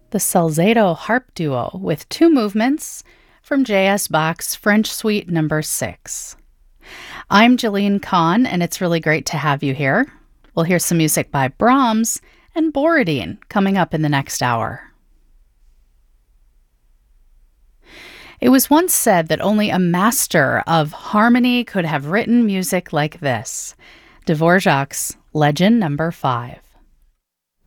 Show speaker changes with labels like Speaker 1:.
Speaker 1: the Salzedo Harp Duo with two movements from J.S. Bach's French Suite Number 6. I'm Jeline Kahn, and it's really great to have you here. We'll hear some music by Brahms and Borodin coming up in the next hour. It was once said that only a master of harmony could have written music like this. Dvorak's Legend Number 5.